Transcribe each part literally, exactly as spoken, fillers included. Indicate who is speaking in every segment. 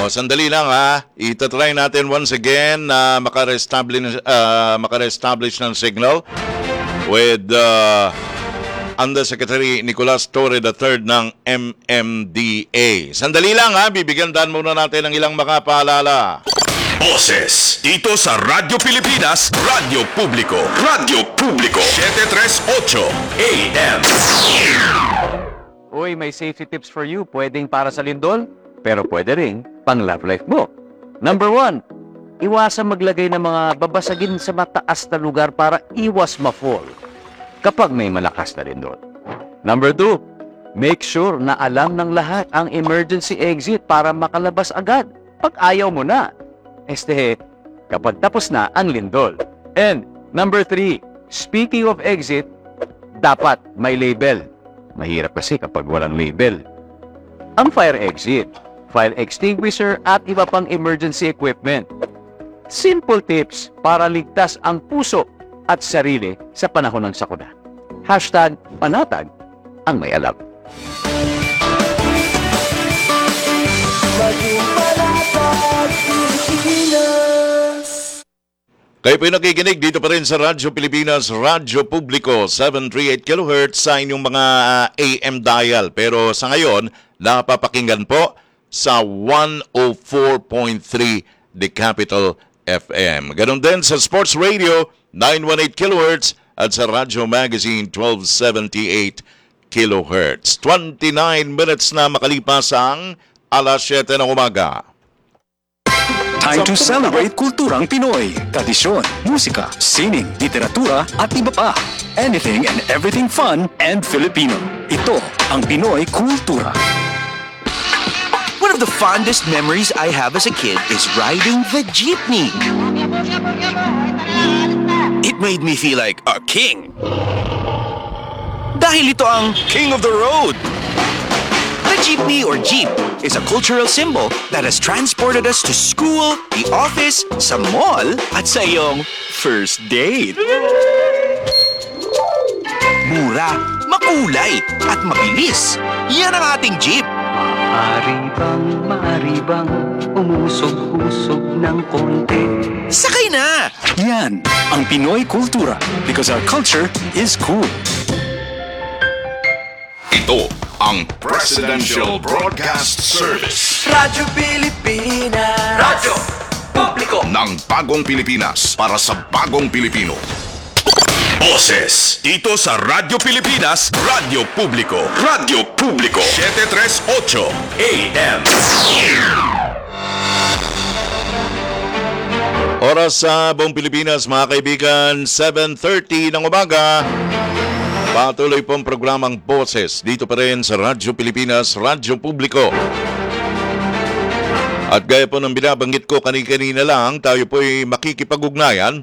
Speaker 1: sandali lang ha. Itatry natin once again na maka-establish, uh, maka-establish ng signal with uh, Undersecretary Nicolas Torre the third ng M M D A. Sandali lang ha. Bibigyan dan muna natin ng ilang mga paalala.
Speaker 2: Boses dito sa Radyo Pilipinas, Radyo Publiko, Radyo Publiko, seven three eight A M.
Speaker 3: Uy, may safety tips for you. Pwedeng para sa lindol, pero pwede rin pang love life mo. Number one, iwasan maglagay ng mga babasagin sa mataas na lugar para iwas ma-fall kapag may malakas na lindol. Number two, make sure na alam ng lahat ang emergency exit para makalabas agad pag ayaw mo na. Este, kapag tapos na ang lindol. And number three, speaking of exit, dapat may label. Mahirap kasi kapag walang label. Ang fire exit, fire extinguisher at iba pang emergency equipment. Simple tips para ligtas ang puso at sarili sa panahon ng sakuna. Hashtag panatag ang may alam.
Speaker 1: Kayo po'y nakikinig dito pa rin sa Radyo Pilipinas, Radyo Publiko, seven thirty-eight kilohertz sa inyong mga A M dial. Pero sa ngayon, napapakinggan po sa one oh four point three The Capital F M. Ganon din sa Sports Radio, nine eighteen kilohertz at sa Radyo Magazine, twelve seventy-eight kilohertz. twenty-nine minutes na makalipas ang alas siyete ng umaga.
Speaker 2: Time to celebrate kulturang Pinoy. Tradisyon, musika, sining, literatura at iba pa. Anything and everything fun and Filipino. Ito ang Pinoy Kultura.
Speaker 4: One of the fondest memories I have as a kid is riding the jeepney. It made me feel like a king. Dahil ito ang King of the Road. The jeepney or jeep is a cultural symbol that has transported us to school, the office, sa mall, at sa iyong first date. Mura, makulay, at mabilis. Yan ang ating jeep.
Speaker 5: Maaari bang, maaari bang umusog-usog ng konti?
Speaker 4: Sakay na!
Speaker 2: Yan ang Pinoy Kultura because our culture is cool. Ito ang Presidential Broadcast Service
Speaker 4: Radyo Pilipinas. Radyo Publiko.
Speaker 2: ng Bagong Pilipinas para sa Bagong Pilipino. Boses dito sa Radyo Pilipinas, Radyo Publiko, Radyo Publiko, seven thirty-eight A M.
Speaker 1: Oras sa buong Pilipinas, mga kaibigan, seven thirty ng umaga. Patuloy pong programang Boses dito pa rin sa Radyo Pilipinas, Radyo Publiko. At gaya po ng binabanggit ko kanina lang, tayo po'y makikipag-ugnayan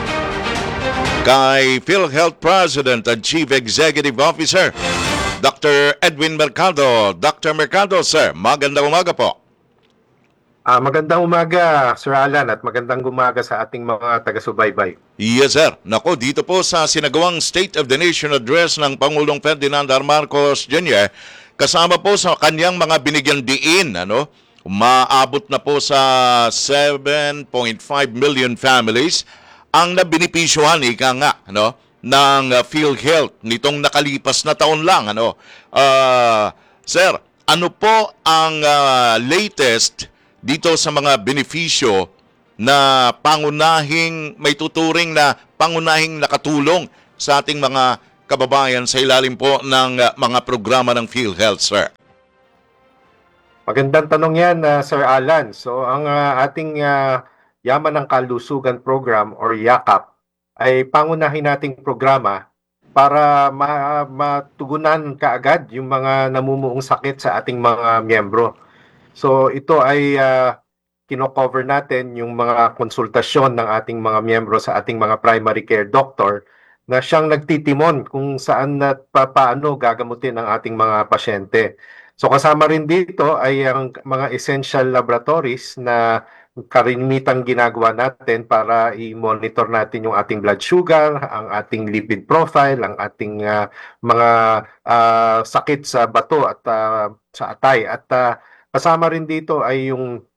Speaker 1: kay PhilHealth President at Chief Executive Officer, Doctor Edwin Mercado. Doctor Mercado, sir, magandang umaga po.
Speaker 6: Ah, magandang umaga, Sir Alan, at magandang umaga sa ating mga taga-subaybay.
Speaker 1: Yes, sir. Nako, dito po sa sinagawang State of the Nation Address ng Pangulong Ferdinand R. Marcos Junior, kasama po sa kanyang mga binigyan diin, ano, maabot na po sa seven point five million families ang nabinipisyuhan, ika nga, ano, ng uh, PhilHealth nitong nakalipas na taon lang, ano. Uh, sir, ano po ang uh, latest dito sa mga benepisyo na pangunahing may tuturing na pangunahing nakatulong sa ating mga kababayan sa ilalim po ng uh, mga programa ng PhilHealth, sir?
Speaker 6: Magandang tanong yan, uh, Sir Alan. So, ang uh, ating uh, Yaman ng Kalusugan Program or YAKAP ay pangunahin nating programa para ma- matugunan kaagad yung mga namumuong sakit sa ating mga miyembro. So ito ay uh, kino-cover natin yung mga konsultasyon ng ating mga miyembro sa ating mga primary care doctor na siyang nagtitimon kung saan at pa, paano gagamutin ang ating mga pasyente. So kasama rin dito ay ang mga essential laboratories na karanimitang ginagawa natin para i-monitor natin yung ating blood sugar, ang ating lipid profile, ang ating uh, mga uh, sakit sa bato at uh, sa atay. At uh, kasama rin dito ay yung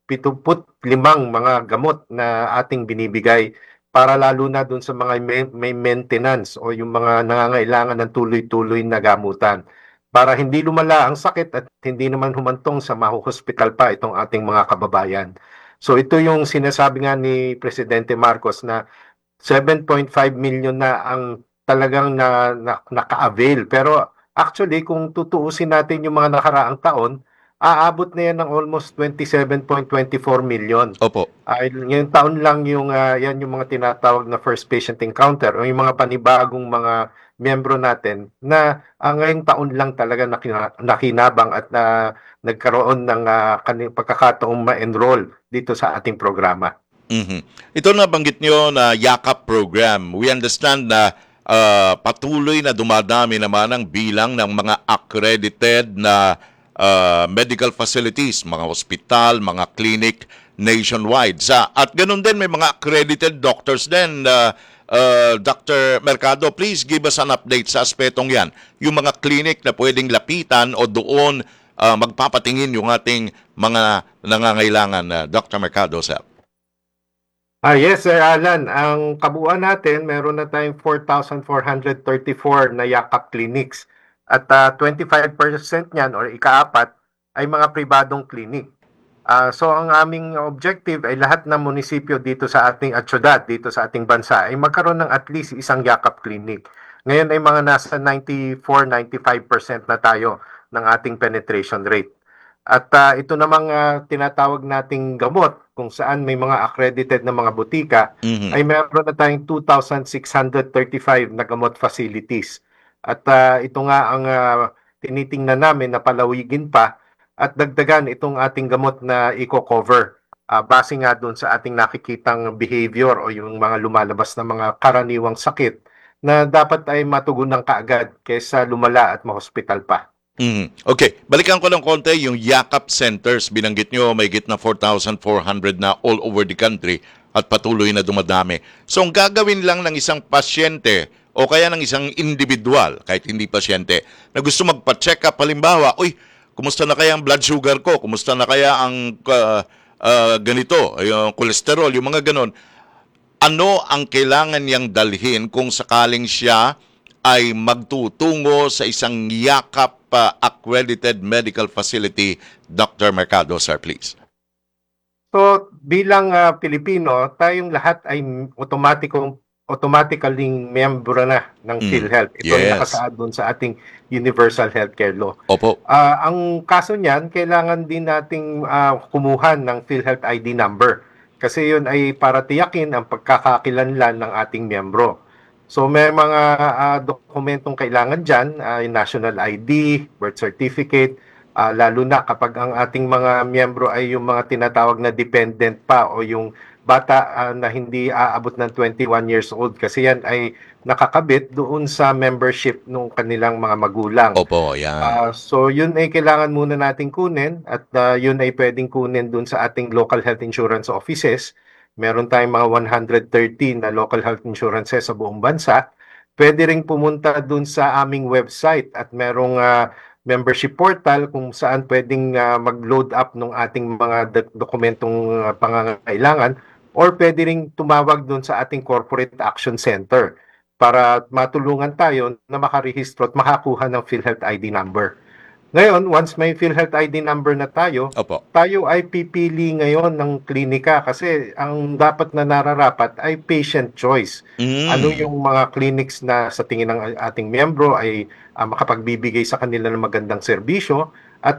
Speaker 6: pituput-limang mga gamot na ating binibigay para lalo na dun sa mga may, may maintenance o yung mga nangangailangan ng tuloy-tuloy na gamutan para hindi lumala ang sakit at hindi naman humantong sa mahuhospital pa itong ating mga kababayan. So ito yung sinasabi nga ni Presidente Marcos na seven point five million na ang talagang na, na naka-avail. Pero actually kung tutuusin natin yung mga nakaraang taon, aabot na yan ng almost twenty-seven point two four million.
Speaker 1: Opo.
Speaker 6: Ay, ngayong taon lang yung ah, yan yung mga tinatawag na first patient encounter o yung mga panibagong mga miyembro natin na ah, ngayong taon lang talaga nakina, nakinabang at na nagkaroon ng ah, kani- pagkakataong ma-enroll dito sa ating programa.
Speaker 1: Mhm. Ito na banggit nyo na YAKAP program. We understand na ah, patuloy na dumadami naman ang bilang ng mga accredited na ah, medical facilities, mga hospital, mga clinic nationwide. Sa, at ganun din may mga accredited doctors din. Uh, uh, Doctor Mercado, please give us an update sa aspetong yan. Yung mga clinic na pwedeng lapitan o doon ah, magpapatingin yung ating mga nangangailangan. Uh, Doctor Mercado, sir.
Speaker 6: Ah, yes, Sir Alan. Ang kabuuan natin, meron na tayong four thousand four hundred thirty-four na yakap clinics. At ah, twenty-five percent niyan or ikaapat ay mga pribadong clinic. Ah, so ang aming objective ay lahat ng munisipyo dito sa ating at syudad, dito sa ating bansa ay magkaroon ng at least isang yakap clinic. Ngayon ay mga nasa ninety-four to ninety-five percent na tayo ng ating penetration rate. At ah, ito namang ah, tinatawag nating gamot kung saan may mga accredited na mga butika
Speaker 1: Mhm.
Speaker 6: ay meron na tayong two thousand six hundred thirty-five na gamot facilities. At ah, ito nga ang ah, tinitingnan namin na palawigin pa at dagdagan itong ating gamot na eco-cover. Ah, base nga doon sa ating nakikitang behavior o yung mga lumalabas na mga karaniwang sakit na dapat ay matugunan kaagad kaysa lumala at mahospital pa.
Speaker 1: Mhm. Okay, balikan ko lang konti yung YAKAP centers. Binanggit nyo may git na four thousand four hundred na all over the country at patuloy na dumadami. So ang gagawin lang ng isang pasyente o kaya ng isang individual, kahit hindi pasyente, na gusto magpa-check up, halimbawa, uy, kumusta na kaya ang blood sugar ko? Kumusta na kaya ang uh, uh, ganito, yung cholesterol, yung mga ganon. Ano ang kailangan niyang dalhin kung sakaling siya ay magtutungo sa isang YAKAP uh, accredited medical facility? Doctor Mercado, sir, please.
Speaker 6: So bilang ah, Pilipino, tayong lahat ay automatically automatically miyembro na ng
Speaker 1: Mm,
Speaker 6: PhilHealth. Ito ay
Speaker 1: yes.
Speaker 6: nakasaad doon sa ating Universal Healthcare Law.
Speaker 1: Opo.
Speaker 6: Ah, ang kaso niyan, kailangan din nating ah, kumuha ng PhilHealth I D number kasi yun ay para tiyakin ang pagkakakilanlan ng ating miyembro. So may mga ah, dokumentong kailangan dyan, ah, yung National I D, birth certificate, ah, lalo na kapag ang ating mga miyembro ay yung mga tinatawag na dependent pa o yung bata ah, na hindi aabot ng twenty-one years old kasi yan ay nakakabit doon sa membership ng kanilang mga magulang.
Speaker 1: Opo, yan.
Speaker 6: Ah, so yun ay kailangan muna nating kunin at ah, yun ay pwedeng kunin dun sa ating local health insurance offices. Meron tayong mga one hundred thirteen na local health insurances sa buong bansa. Pwede ring pumunta dun sa aming website at merong ah, membership portal kung saan pwedeng ah, mag-load up ng ating mga do- dokumentong ah, pangangailangan or pwede ring tumawag dun sa ating corporate action center para matulungan tayo na makarehistro at makakuha ng PhilHealth I D number. Ngayon, once may PhilHealth I D number na tayo,
Speaker 1: Opo.
Speaker 6: tayo ay pipili ngayon ng klinika kasi ang dapat na nararapat ay patient choice.
Speaker 1: Mm.
Speaker 6: Ano yung mga clinics na sa tingin ng ating miyembro ay ah, makapagbibigay sa kanila ng magandang serbisyo